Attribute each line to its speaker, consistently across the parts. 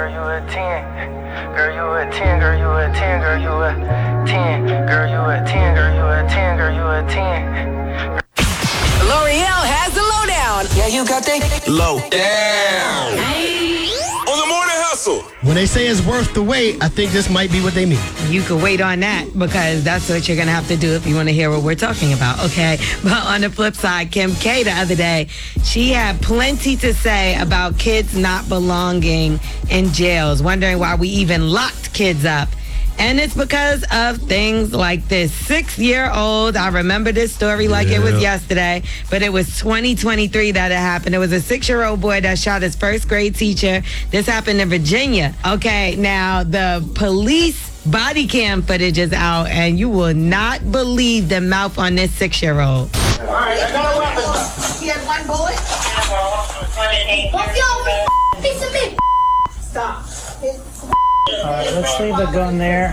Speaker 1: girl, you a 10. Girl, you a 10, girl, you a 10, girl, you a 10. Girl, you a 10, girl, you a 10, girl, you a 10.
Speaker 2: L'Oreal has the lowdown.
Speaker 3: Yeah, you got that
Speaker 4: Low down. On the morning hustle.
Speaker 5: When they say it's worth the wait, I think this might be what they mean.
Speaker 6: You could wait on that because that's what you're going to have to do if you want to hear what we're talking about, okay? But on the flip side, Kim K the other day, she had plenty to say about kids not belonging in jails, wondering why we even locked kids up. And it's because of things like this 6-year-old. I remember this story like it was yesterday, but it was 2023 that it happened. It was a 6-year-old boy that shot his first grade teacher. This happened in Virginia. Okay, now the police body cam footage is out, and you will not believe the mouth on this 6-year-old.
Speaker 7: All right, I got a weapon. He had one bullet? Let's go, piece of meat. Stop.
Speaker 8: All right, let's leave the gun there.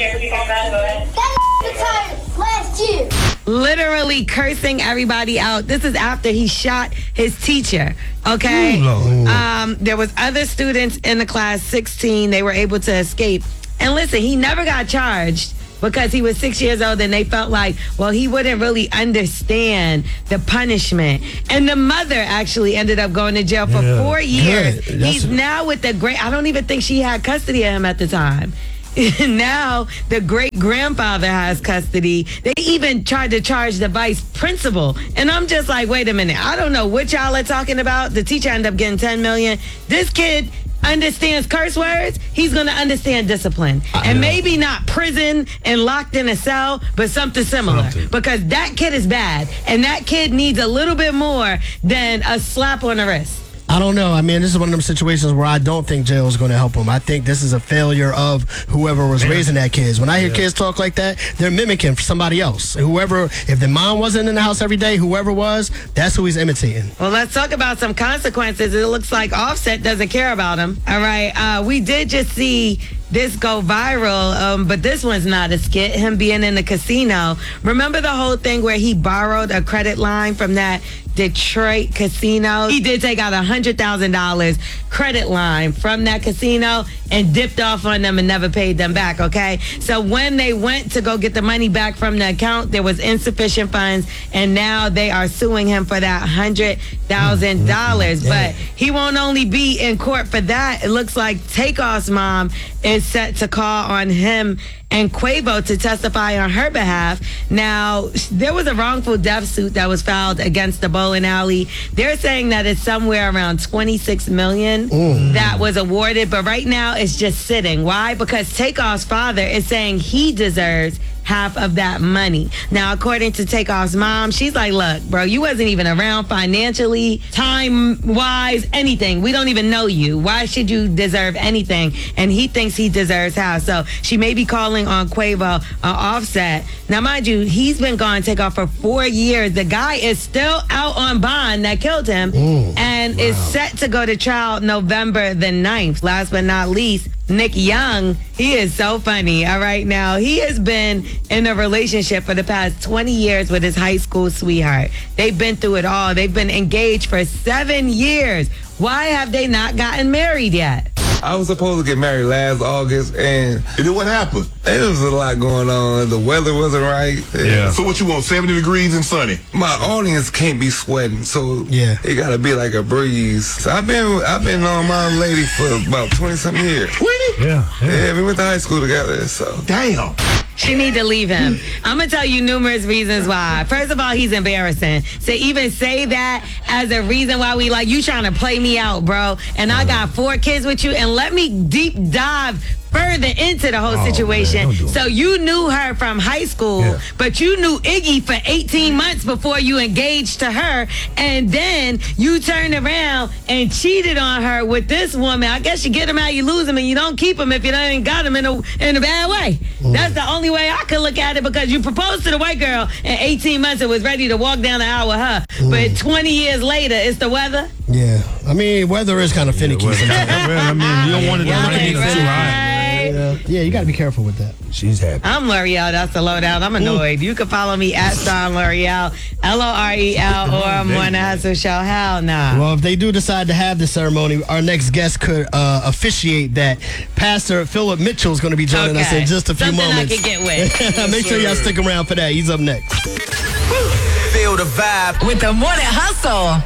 Speaker 7: Last year.
Speaker 6: Literally cursing everybody out. This is after he shot his teacher. Okay. There was other students in the class, 16. They were able to escape. And listen, he never got charged because he was 6 years old, and they felt like, well, he wouldn't really understand the punishment. And the mother actually ended up going to jail for 4 years. He's now with the great, I don't even think she had custody of him at the time. Now the great-grandfather has custody. They even tried to charge the vice principal. And I'm just like, wait a minute. I don't know what y'all are talking about. The teacher ended up getting $10 million. This kid understands curse words. He's going to understand discipline. And maybe not prison and locked in a cell, but something similar. Because that kid is bad. And that kid needs a little bit more than a slap on the wrist.
Speaker 5: I don't know. I mean, this is one of them situations where I don't think jail is going to help him. I think this is a failure of whoever was raising that kids. When I hear kids talk like that, they're mimicking somebody else. Whoever, if the mom wasn't in the house every day, whoever was, that's who he's imitating.
Speaker 6: Well, let's talk about some consequences. It looks like Offset doesn't care about him. All right. We did just see this go viral, but this one's not a skit. Him being in the casino. Remember the whole thing where he borrowed a credit line from that Detroit casino? He did take out $100,000 credit line from that casino and dipped off on them and never paid them back, okay? So when they went to go get the money back from the account, there was insufficient funds, and now they are suing him for that $100,000. But he won't only be in court for that. It looks like Takeoff's mom is set to call on him and Quavo to testify on her behalf. Now, there was a wrongful death suit that was filed against the bowling alley. They're saying that it's somewhere around $26 million that was awarded, but right now it's just sitting. Why? Because Takeoff's father is saying he deserves half of that money. Now, according to Takeoff's mom, she's like, look, bro, you wasn't even around financially, time-wise, anything. We don't even know you. Why should you deserve anything? And he thinks he deserves half. So she may be calling on Quavo Offset. Now, mind you, he's been gone Takeoff for 4 years. The guy is still out on bond that killed him and is set to go to trial November the 9th. Last but not least, Nick Young, he is so funny. All right, now he has been in a relationship for the past 20 years with his high school sweetheart. They've been through it all. They've been engaged for 7 years. Why have they not gotten married yet?
Speaker 9: I was supposed to get married last August, and
Speaker 4: then what happened?
Speaker 9: There was a lot going on. The weather wasn't right.
Speaker 4: So what you want, 70 degrees and sunny?
Speaker 9: My audience can't be sweating, so it gotta be like a breeze. So I've been on my lady for about 20-something years.
Speaker 4: 20?
Speaker 9: Yeah, we went to high school together, so.
Speaker 4: Damn.
Speaker 6: She need to leave him. I'm going to tell you numerous reasons why. First of all, he's embarrassing. To even say that as a reason why we like, you trying to play me out, bro. And I got 4 kids with you. And let me deep dive further into the whole situation. So you knew her from high school, but you knew Iggy for 18 months before you engaged to her. And then you turned around and cheated on her with this woman. I guess you get him out, you lose him, and you don't keep him if you ain't got him in a bad way. That's the only way I could look at it, because you proposed to the white girl in 18 months and was ready to walk down the aisle with her. But 20 years later, it's the weather.
Speaker 5: Yeah. I mean, weather is kind of finicky sometimes.
Speaker 10: I mean, you don't want it to rain too high.
Speaker 5: Yeah, you got to be careful with that.
Speaker 3: She's happy.
Speaker 6: I'm L'Oreal. That's the lowdown. I'm annoyed. You can follow me at Sean L'Oreal, L'Orel, or I'm on the Hustle Show. Hell nah.
Speaker 5: Well, if they do decide to have the ceremony, our next guest could officiate that. Pastor Philip Mitchell is going to be joining us in just a few moments.
Speaker 6: Something I can get with.
Speaker 5: Make sure y'all stick around for that. He's up next.
Speaker 4: Feel the vibe
Speaker 2: With the Morning Hustle.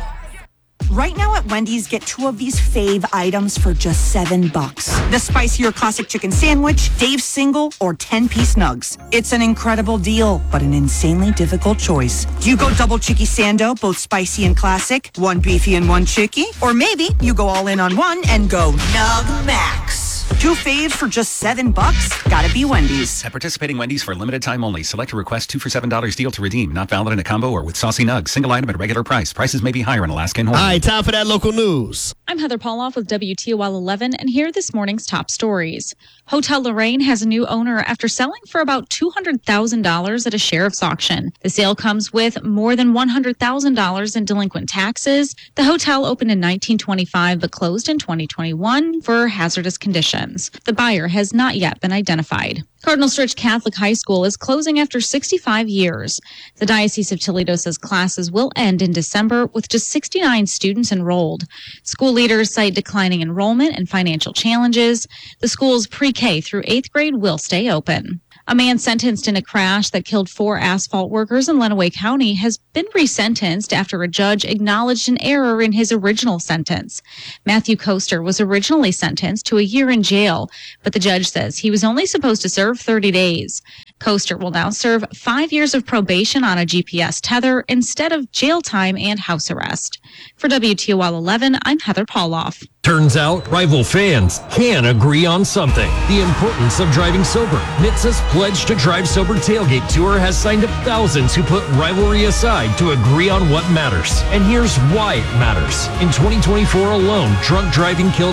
Speaker 10: Right now at Wendy's, get 2 of these fave items for just $7. The spicier classic chicken sandwich, Dave's single, or 10-piece nugs. It's an incredible deal, but an insanely difficult choice. Do you go double chicky sando, both spicy and classic, 1 beefy and 1 chicky? Or maybe you go all in on one and go Nug Max. 2 faves for just $7? Gotta be Wendy's.
Speaker 11: At participating Wendy's for a limited time only. Select a request 2 for $7 deal to redeem. Not valid in a combo or with saucy nugs. Single item at regular price. Prices may be higher in Alaska and Hawaii.
Speaker 5: All right, time for that local news.
Speaker 12: I'm Heather Pauloff with WTOL 11, and here are this morning's top stories. Hotel Lorraine has a new owner after selling for about $200,000 at a sheriff's auction. The sale comes with more than $100,000 in delinquent taxes. The hotel opened in 1925 but closed in 2021 for hazardous conditions. The buyer has not yet been identified. Cardinal Stritch Catholic High School is closing after 65 years. The Diocese of Toledo says classes will end in December with just 69 students enrolled. School leaders cite declining enrollment and financial challenges. The school's pre-K through 8th grade will stay open. A man sentenced in a crash that killed 4 asphalt workers in Lenawee County has been resentenced after a judge acknowledged an error in his original sentence. Matthew Coaster was originally sentenced to a year in jail, but the judge says he was only supposed to serve 30 days. Coaster will now serve 5 years of probation on a GPS tether instead of jail time and house arrest. For WTOL 11, I'm Heather Pauloff.
Speaker 13: Turns out rival fans can agree on something. The importance of driving sober. NHTSA's Pledge to Drive Sober Tailgate Tour has signed up thousands who put rivalry aside to agree on what matters. And here's why it matters. In 2024 alone, drunk driving killed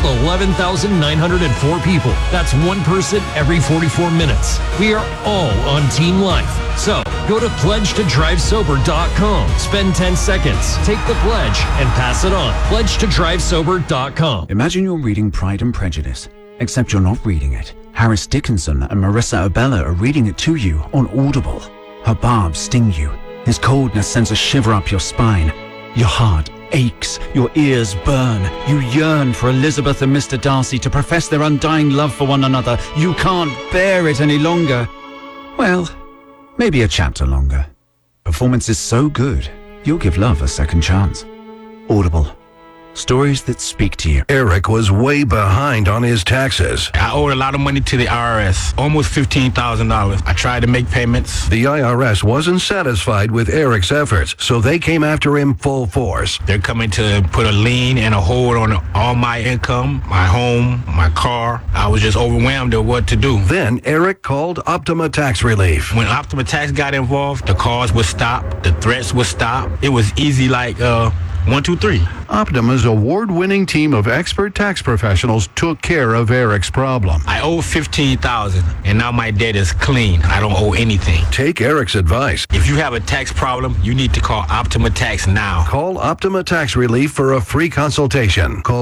Speaker 13: 11,904 people. That's 1 person every 44 minutes. We are all on Team Life. So, go to pledgetodrivesober.com. Spend 10 seconds, take the pledge, and pass it on. Pledgetodrivesober.com.
Speaker 14: Imagine you're reading Pride and Prejudice, except you're not reading it. Harris Dickinson and Marissa Abella are reading it to you on Audible. Her barbs sting you. His coldness sends a shiver up your spine. Your heart aches. Your ears burn. You yearn for Elizabeth and Mr. Darcy to profess their undying love for one another. You can't bear it any longer. Well, maybe a chapter longer. Performance is so good, you'll give love a second chance. Audible. Stories that speak to you.
Speaker 15: Eric was way behind on his taxes.
Speaker 16: I owed a lot of money to the IRS, almost $15,000. I tried to make payments.
Speaker 15: The IRS wasn't satisfied with Eric's efforts, so they came after him full force.
Speaker 16: They're coming to put a lien and a hold on all my income, my home, my car. I was just overwhelmed at what to do.
Speaker 15: Then Eric called Optima Tax Relief.
Speaker 16: When Optima Tax got involved, the calls would stop, the threats would stop. It was easy like 1, 2, 3.
Speaker 15: Optima's award-winning team of expert tax professionals took care of Eric's problem.
Speaker 16: I owe $15,000, and now my debt is clean. I don't owe anything.
Speaker 15: Take Eric's advice.
Speaker 16: If you have a tax problem, you need to call Optima Tax now.
Speaker 15: Call Optima Tax Relief for a free consultation. Call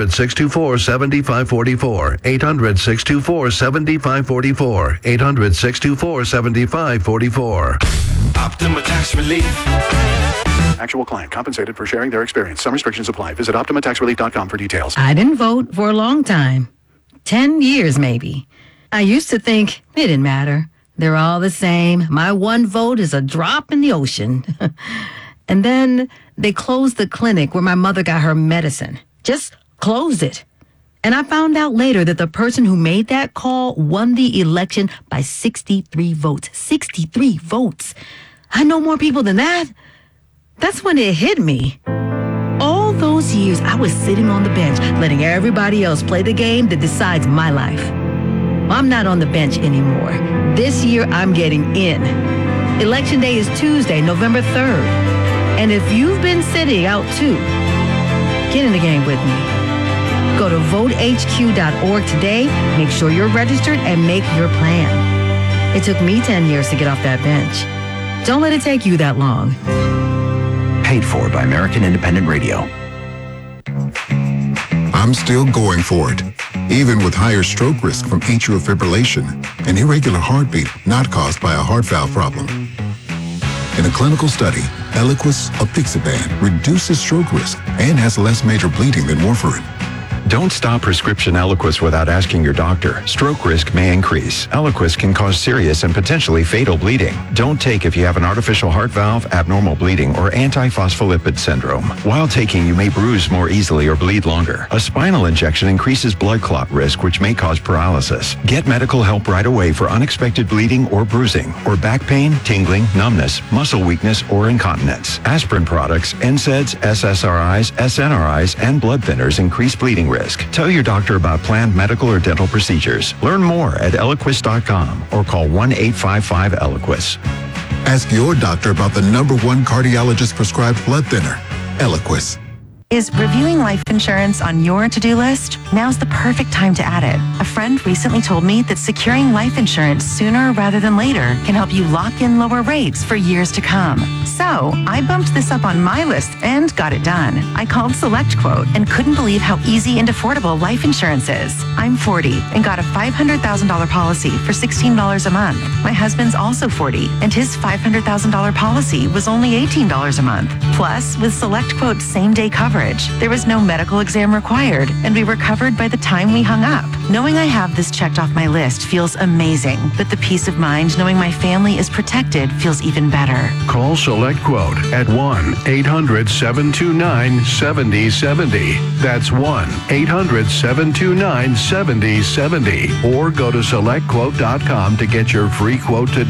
Speaker 15: 800-624-7544. 800-624-7544. 800-624-7544.
Speaker 4: Optima Tax Relief.
Speaker 17: Actual client compensated for sharing their experience. Some restrictions apply. Visit OptimaTaxRelief.com for details.
Speaker 18: I didn't vote for a long time. 10 years, maybe. I used to think it didn't matter. They're all the same. My one vote is a drop in the ocean. And then they closed the clinic where my mother got her medicine. Just closed it. And I found out later that the person who made that call won the election by 63 votes. 63 votes. I know more people than that. That's when it hit me. All those years, I was sitting on the bench, letting everybody else play the game that decides my life. Well, I'm not on the bench anymore. This year, I'm getting in. Election day is Tuesday, November 3rd. And if you've been sitting out too, get in the game with me. Go to votehq.org today, make sure you're registered, and make your plan. It took me 10 years to get off that bench. Don't let it take you that long.
Speaker 14: Paid for by American Independent Radio.
Speaker 19: I'm still going for it.
Speaker 3: even with higher stroke risk from atrial fibrillation, an irregular heartbeat not caused by a heart valve problem. In a clinical study, Eliquis apixaban reduces stroke risk and has less major bleeding than warfarin.
Speaker 19: Don't stop prescription Eliquis without asking your doctor. Stroke risk may increase. Eliquis can cause serious and potentially fatal bleeding. Don't take if you have an artificial heart valve, abnormal bleeding, or antiphospholipid syndrome. While taking, you may bruise more easily or bleed longer. A spinal injection increases blood clot risk, which may cause paralysis. Get medical help right away for unexpected bleeding or bruising, or back pain, tingling, numbness, muscle weakness, or incontinence. Aspirin products, NSAIDs, SSRIs, SNRIs, and blood thinners increase bleeding risk. Tell your doctor about planned medical or dental procedures. Learn more at Eliquis.com or call 1-855-ELIQUIS.
Speaker 3: Ask your doctor about the #1 cardiologist prescribed blood thinner, Eliquis.
Speaker 20: Is reviewing life insurance on your to-do list? Now's the perfect time to add it. A friend recently told me that securing life insurance sooner rather than later can help you lock in lower rates for years to come. So I bumped this up on my list and got it done. I called SelectQuote and couldn't believe how easy and affordable life insurance is. I'm 40 and got a $500,000 policy for $16 a month. My husband's also 40 and his $500,000 policy was only $18 a month. Plus, with SelectQuote's same-day coverage, there was no medical exam required, and we were covered by the time we hung up. Knowing I have this checked off my list feels amazing, but the peace of mind knowing my family is protected feels even better.
Speaker 15: Call SelectQuote at 1-800-729-7070. That's 1-800-729-7070. Or go to SelectQuote.com to get your free quote today.